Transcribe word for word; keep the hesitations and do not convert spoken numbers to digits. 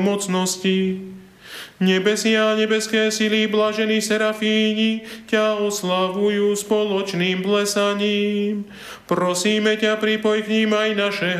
mocnosti. Nebesia a nebeské sily, blažení serafíni, ťa oslavujú spoločným plesaním. Prosíme ťa, pripoj k ním aj naše